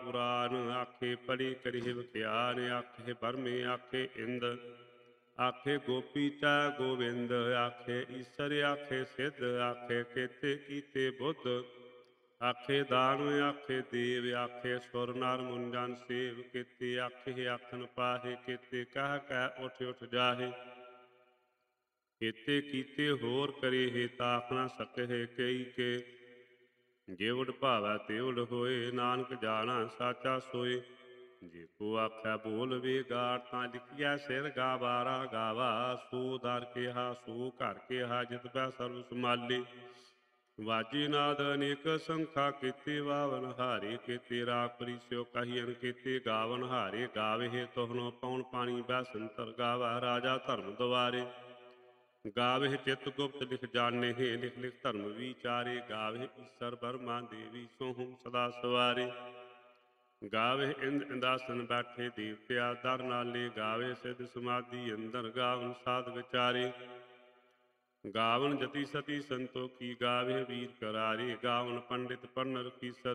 पुराण आखे पढ़ी करिह विख्यान आखे बरमे आखे इंद आखे गोपीता गोविंद आखे ईसर आखे सिद्ध आखे केते कीते बुद्ध आखे दान आखे देव आखे सुर नर मुंजन सेव केते आखे आखन पाहे केते कह उठ उठ जाहे केते कीते होर करे हे ताक न सकहे कई के जेवड़ भावै तेवड़ होए नानक जाना साचा सोए जे को आखै बोल वे गाड़ तां लिखिया सिर गावारा गावा सो दर केहा सो घर केहा जित पै सर्व समाले वाजी नाद अनेक संखा केते वावन हारे केते राग परिस्यो कहियन केते गावन हारे गावे तोहनो पौन पानी बैसंतर गावा राजा धर्म द्वारे गावे चित गुप्त लिख जाने लिख लिख धर्म विचारे गावे ईश्वर ब्रह्मा देवी सोहम सदा सवारे गावे इंद इंदासन बैठे देवत्या दर नाले गावे सिद्ध समाधि अंदर गावन साध विचारे गावन जति सती संतोखी गावे वीर करारे गावन पंडित पन्नर की